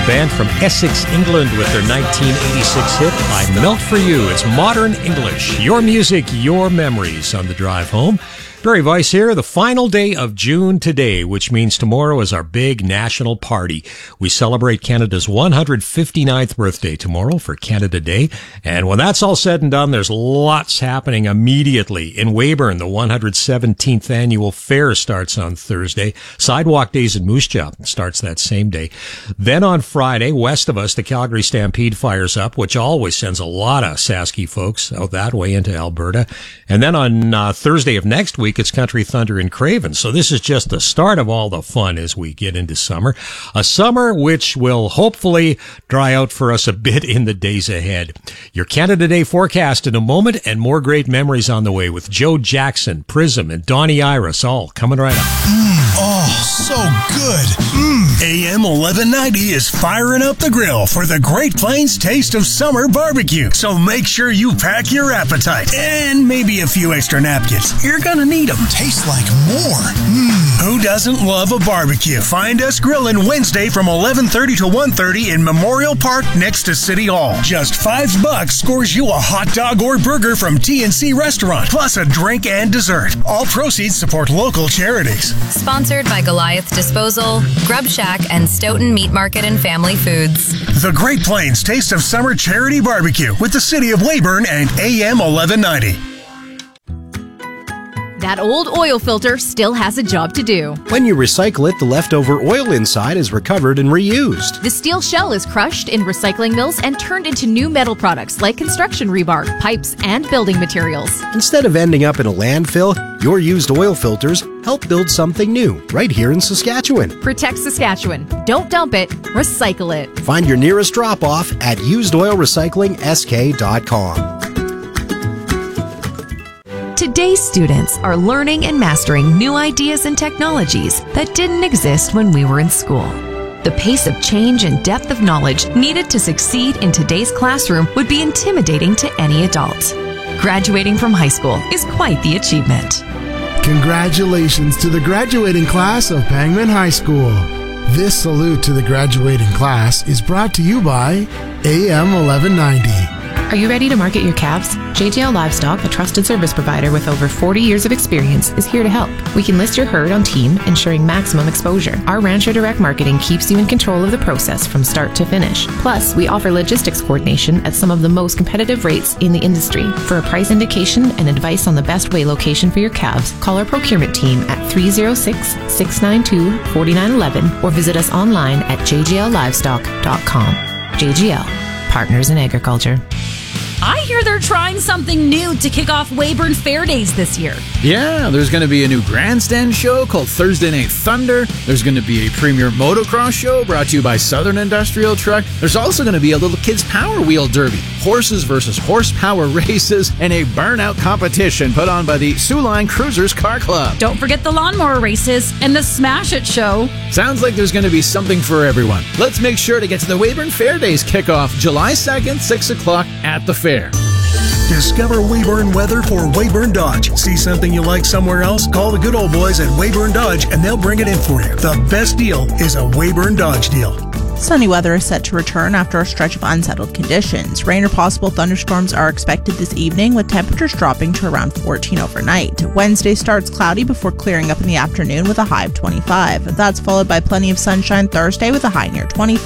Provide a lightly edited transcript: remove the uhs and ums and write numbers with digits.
band from Essex, England with their 1986 hit, I Melt For You. It's modern English. Your music, your memories on the drive home. Barry Weiss here. The final day of June today, which means tomorrow is our big national party. We celebrate Canada's 159th birthday tomorrow for Canada Day. And when that's all said and done, there's lots happening immediately. In Weyburn, the 117th annual fair starts on Thursday. Sidewalk Days in Moose Jaw starts that same day. Then on Friday, west of us, the Calgary Stampede fires up, which always sends a lot of Sasky folks out that way into Alberta. And then on Thursday of next week, it's Country Thunder in Craven. So this is just the start of all the fun as we get into summer. A summer which will hopefully dry out for us a bit in the days ahead. Your Canada Day forecast in a moment, and more great memories on the way with Joe Jackson, Prism, and Donnie Iris all coming right up. So good. AM 1190 is firing up the grill for the Great Plains Taste of Summer Barbecue. So make sure you pack your appetite and maybe a few extra napkins. You're gonna need them. Tastes like more. Who doesn't love a barbecue? Find us grilling Wednesday from 11:30 to 1:30 in Memorial Park next to City Hall. Just $5 scores you a hot dog or burger from TNC Restaurant, plus a drink and dessert. All proceeds support local charities. Sponsored by Goliath Disposal, Grub Shack, and Stoughton Meat Market and Family Foods. The Great Plains Taste of Summer Charity Barbecue with the City of Weyburn and AM 1190. That old oil filter still has a job to do. When you recycle it, the leftover oil inside is recovered and reused. The steel shell is crushed in recycling mills and turned into new metal products like construction rebar, pipes, and building materials. Instead of ending up in a landfill, your used oil filters help build something new right here in Saskatchewan. Protect Saskatchewan. Don't dump it, recycle it. Find your nearest drop-off at usedoilrecyclingsk.com. Today's students are learning and mastering new ideas and technologies that didn't exist when we were in school. The pace of change and depth of knowledge needed to succeed in today's classroom would be intimidating to any adult. Graduating from high school is quite the achievement. Congratulations to the graduating class of Pangman High School. This salute to the graduating class is brought to you by AM 1190. Are you ready to market your calves? JGL Livestock, a trusted service provider with over 40 years of experience, is here to help. We can list your herd on Team, ensuring maximum exposure. Our Rancher Direct Marketing keeps you in control of the process from start to finish. Plus, we offer logistics coordination at some of the most competitive rates in the industry. For a price indication and advice on the best weigh location for your calves, call our procurement team at 306-692-4911 or visit us online at jgllivestock.com. JGL, Partners in Agriculture. I hear they're trying something new to kick off Weyburn Fair Days this year. Yeah, there's going to be a new grandstand show called Thursday Night Thunder. There's going to be a premier motocross show brought to you by Southern Industrial Truck. There's also going to be a little kids power wheel derby, horses versus horsepower races, and a burnout competition put on by the Sioux Line Cruisers Car Club. Don't forget the lawnmower races and the Smash It show. Sounds like there's going to be something for everyone. Let's make sure to get to the Weyburn Fair Days kickoff July 2nd, 6 o'clock at the fair. Discover Weyburn weather for Weyburn Dodge. See something you like somewhere else? Call the good old boys at Weyburn Dodge and they'll bring it in for you. The best deal is a Weyburn Dodge deal. Sunny weather is set to return after a stretch of unsettled conditions. Rain or possible thunderstorms are expected this evening, with temperatures dropping to around 14 overnight. Wednesday starts cloudy before clearing up in the afternoon with a high of 25. That's followed by plenty of sunshine Thursday with a high near 25.